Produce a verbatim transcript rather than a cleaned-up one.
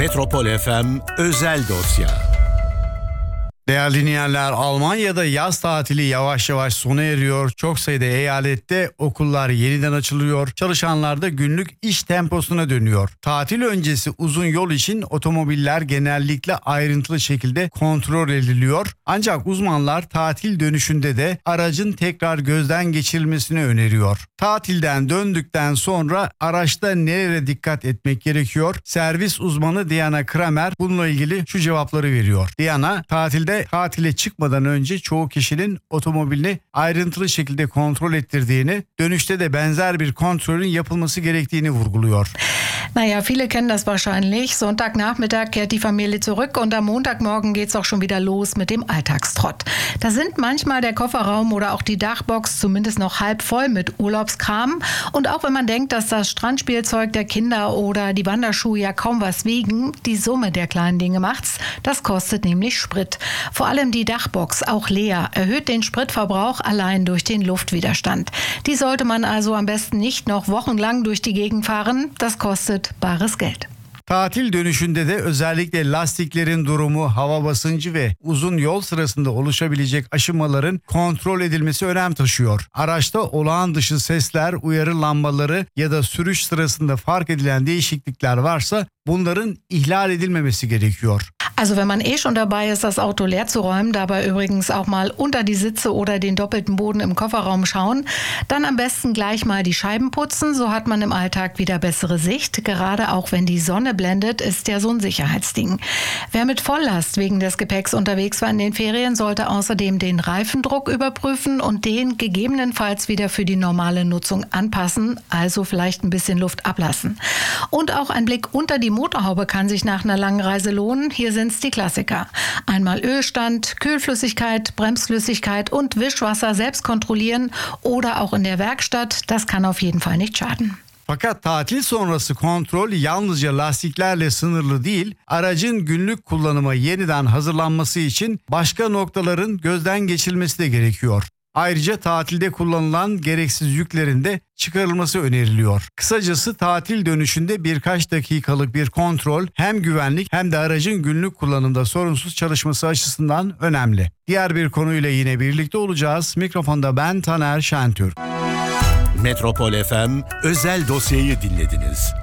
Metropol F M özel dosya. Değerli dinleyenler, Almanya'da yaz tatili yavaş yavaş sona eriyor. Çok sayıda eyalette okullar yeniden açılıyor. Çalışanlar da günlük iş temposuna dönüyor. Tatil öncesi uzun yol için otomobiller genellikle ayrıntılı şekilde kontrol ediliyor. Ancak uzmanlar tatil dönüşünde de aracın tekrar gözden geçirilmesini öneriyor. Tatilden döndükten sonra araçta nerelere dikkat etmek gerekiyor? Servis uzmanı Diana Kramer bununla ilgili şu cevapları veriyor. Diana, tatilde tatile çıkmadan önce çoğu kişinin otomobilini ayrıntılı şekilde kontrol ettirdiğini, dönüşte de benzer bir kontrolün yapılması gerektiğini vurguluyor. Naja, viele kennen das wahrscheinlich. Sonntagnachmittag kehrt die Familie zurück und am Montagmorgen geht's auch schon wieder los mit dem Alltagstrott. Da sind manchmal der Kofferraum oder auch die Dachbox zumindest noch halb voll mit Urlaubskram. Und auch wenn man denkt, dass das Strandspielzeug der Kinder oder die Wanderschuhe ja kaum was wiegen, die Summe der kleinen Dinge macht's. Das kostet nämlich Sprit. Vor allem die Dachbox, auch leer, erhöht den Spritverbrauch allein durch den Luftwiderstand. Die sollte man also am besten nicht noch wochenlang durch die Gegend fahren. Das kostet bares Geld. Tatil dönüşünde de özellikle lastiklerin durumu, hava basıncı ve uzun yol sırasında oluşabilecek aşınmaların kontrol edilmesi önem taşıyor. Araçta olağan dışı sesler, uyarı lambaları ya da sürüş sırasında fark edilen değişiklikler varsa bunların ihlal edilmemesi gerekiyor. Also wenn man eh schon dabei ist, das Auto leer zu räumen, dabei übrigens auch mal unter die Sitze oder den doppelten Boden im Kofferraum schauen, dann am besten gleich mal die Scheiben putzen, so hat man im Alltag wieder bessere Sicht. Gerade auch wenn die Sonne blendet, ist ja so ein Sicherheitsding. Wer mit Volllast wegen des Gepäcks unterwegs war in den Ferien, sollte außerdem den Reifendruck überprüfen und den gegebenenfalls wieder für die normale Nutzung anpassen, also vielleicht ein bisschen Luft ablassen. Und auch ein Blick unter die Motorhaube kann sich nach einer langen Reise lohnen. Hier sind's die Klassiker. Einmal Ölstand, Kühlflüssigkeit, Bremsflüssigkeit und Wischwasser selbst kontrollieren oder auch in der Werkstatt. Das kann auf jeden Fall nicht schaden. Fakat tatil sonrası kontrol yalnızca lastiklerle sınırlı değil, aracın günlük kullanıma yeniden hazırlanması için başka noktaların gözden geçirilmesi de gerekiyor. Ayrıca tatilde kullanılan gereksiz yüklerin de çıkarılması öneriliyor. Kısacası tatil dönüşünde birkaç dakikalık bir kontrol hem güvenlik hem de aracın günlük kullanımda sorunsuz çalışması açısından önemli. Diğer bir konuyla yine birlikte olacağız. Mikrofonda ben Taner Şentürk. Metropol F M özel dosyayı dinlediniz.